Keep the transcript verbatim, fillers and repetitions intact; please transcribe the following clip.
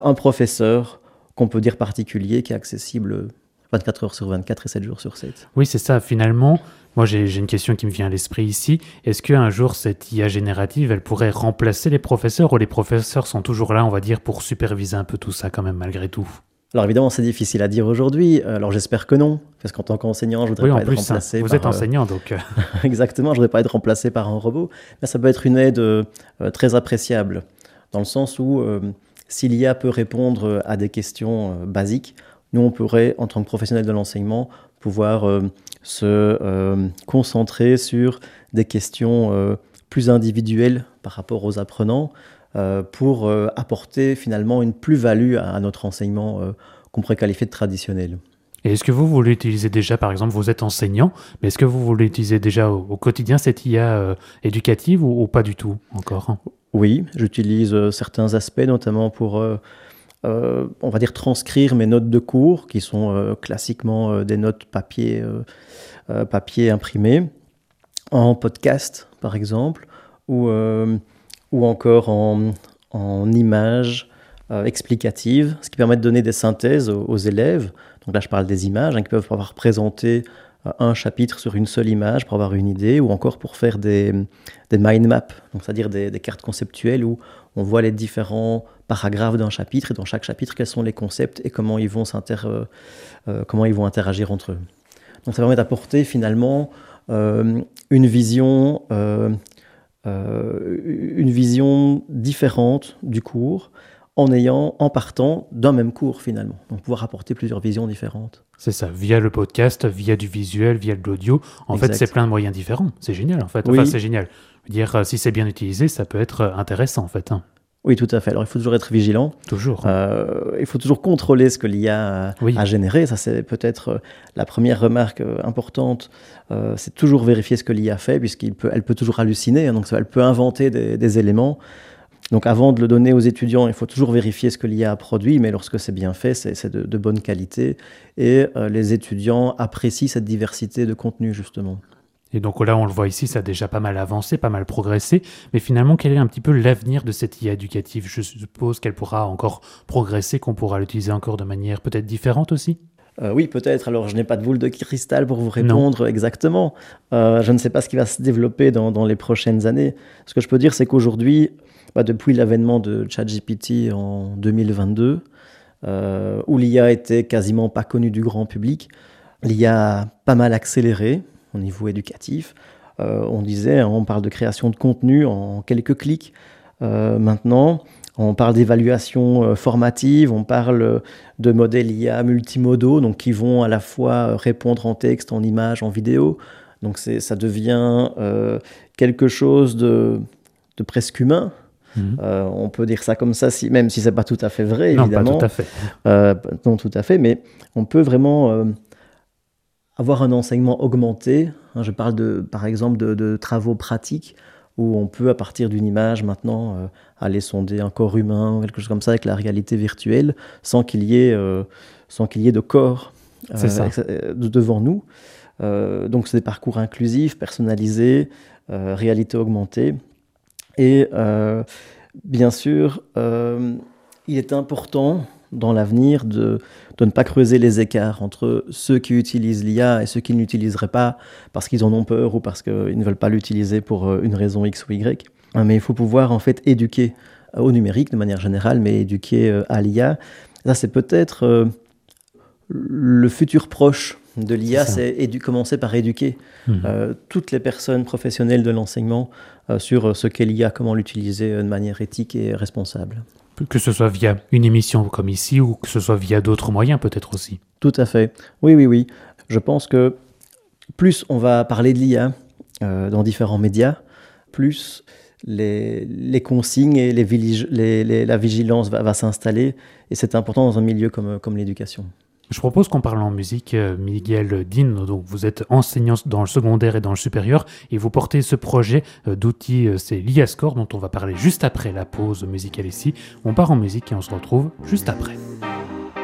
Un professeur qu'on peut dire particulier, qui est accessible vingt-quatre heures sur vingt-quatre et sept jours sur sept. Oui, c'est ça. Finalement, moi, j'ai, j'ai une question qui me vient à l'esprit ici. Est-ce qu'un jour, cette I A générative, elle pourrait remplacer les professeurs ou les professeurs sont toujours là, on va dire, pour superviser un peu tout ça quand même, malgré tout? Alors évidemment, c'est difficile à dire aujourd'hui. Alors j'espère que non, parce qu'en tant qu'enseignant, je voudrais oui, pas en être plus, remplacé hein, vous par... êtes enseignant, donc... Euh... Exactement, je voudrais pas être remplacé par un robot. Mais ça peut être une aide euh, très appréciable, dans le sens où euh, si l'I A peut répondre à des questions euh, basiques, nous, on pourrait, en tant que professionnels de l'enseignement, pouvoir euh, se euh, concentrer sur des questions euh, plus individuelles par rapport aux apprenants euh, pour euh, apporter finalement une plus-value à, à notre enseignement euh, qu'on pourrait qualifier de traditionnel. Et est-ce que vous, vous l'utilisez déjà, par exemple, vous êtes enseignant, mais est-ce que vous, vous l'utilisez déjà au, au quotidien, cette I A euh, éducative, ou, ou pas du tout encore? Oui, j'utilise euh, certains aspects, notamment pour... Euh, Euh, on va dire transcrire mes notes de cours, qui sont euh, classiquement euh, des notes papier, euh, euh, papier imprimées, en podcast par exemple, ou, euh, ou encore en, en images euh, explicatives, ce qui permet de donner des synthèses aux, aux élèves. Donc là je parle des images, hein, qui peuvent avoir présenté euh, un chapitre sur une seule image pour avoir une idée, ou encore pour faire des, des mind maps, donc c'est-à-dire des, des cartes conceptuelles où on voit les différents paragraphes d'un chapitre, et dans chaque chapitre, quels sont les concepts et comment ils vont, s'inter- euh, euh, comment ils vont interagir entre eux. Donc ça permet d'apporter finalement euh, une vision, euh, euh, une vision différente du cours, en ayant, en partant d'un même cours finalement. Donc pouvoir apporter plusieurs visions différentes. C'est ça, via le podcast, via du visuel, via de l'audio. En exact. Fait, c'est plein de moyens différents. C'est génial en fait. Enfin, oui. c'est génial. Je veux dire, si c'est bien utilisé, ça peut être intéressant en fait. Hein. Oui, tout à fait. Alors, il faut toujours être vigilant. Toujours. Euh, il faut toujours contrôler ce que l'I A a, oui. a généré. Ça, c'est peut-être la première remarque importante. Euh, c'est toujours vérifier ce que l'I A fait, puisqu'elle peut, elle peut toujours halluciner. Donc, elle peut inventer des, des éléments. Donc, avant de le donner aux étudiants, il faut toujours vérifier ce que l'I A a produit. Mais lorsque c'est bien fait, c'est, c'est de, de bonne qualité. Et euh, les étudiants apprécient cette diversité de contenu, justement. Et donc là, on le voit ici, ça a déjà pas mal avancé, pas mal progressé. Mais finalement, quel est un petit peu l'avenir de cette I A éducative? Je suppose qu'elle pourra encore progresser, qu'on pourra l'utiliser encore de manière peut-être différente aussi? Euh, oui, peut-être. Alors, je n'ai pas de boule de cristal pour vous répondre non. exactement. Euh, je ne sais pas ce qui va se développer dans, dans les prochaines années. Ce que je peux dire, c'est qu'aujourd'hui, bah, depuis l'avènement de ChatGPT en deux mille vingt-deux, euh, où l'I A était quasiment pas connue du grand public, l'I A a pas mal accéléré au niveau éducatif. Euh, on disait, on parle de création de contenu en quelques clics. Euh, maintenant, on parle d'évaluation euh, formative, on parle de modèles I A multimodaux, donc qui vont à la fois répondre en texte, en image, en vidéo. Donc c'est, ça devient euh, quelque chose de, de presque humain. Mmh. Euh, on peut dire ça comme ça, si, même si c'est pas tout à fait vrai, non, évidemment. Non, pas tout à fait. Euh, non, tout à fait, mais on peut vraiment... Euh, avoir un enseignement augmenté. Je parle de, par exemple de, de travaux pratiques où on peut, à partir d'une image maintenant, euh, aller sonder un corps humain ou quelque chose comme ça avec la réalité virtuelle sans qu'il y ait, euh, sans qu'il y ait de corps euh, C'est ça. devant nous. Euh, donc, c'est des parcours inclusifs, personnalisés, euh, réalité augmentée. Et euh, bien sûr, euh, il est important dans l'avenir de, de ne pas creuser les écarts entre ceux qui utilisent l'I A et ceux qui ne l'utiliseraient pas parce qu'ils en ont peur ou parce qu'ils ne veulent pas l'utiliser pour une raison X ou Y. Mais il faut pouvoir en fait éduquer au numérique de manière générale, mais éduquer à l'I A. Ça, c'est peut-être euh, le futur proche de l'I A, c'est, c'est édu- commencer par éduquer mmh. euh, toutes les personnes professionnelles de l'enseignement euh, sur ce qu'est l'I A, comment l'utiliser de manière éthique et responsable. Que ce soit via une émission comme ici ou que ce soit via d'autres moyens peut-être aussi. Tout à fait. Oui, oui, oui. Je pense que plus on va parler de l'I A euh, dans différents médias, plus les, les consignes et les viligi- les, les, la vigilance va, va s'installer. Et c'est important dans un milieu comme, comme l'éducation. Je propose qu'on parle en musique, Miguel Din, donc vous êtes enseignant dans le secondaire et dans le supérieur et vous portez ce projet d'outils, c'est l'I A Score dont on va parler juste après la pause musicale ici. On part en musique et on se retrouve juste après.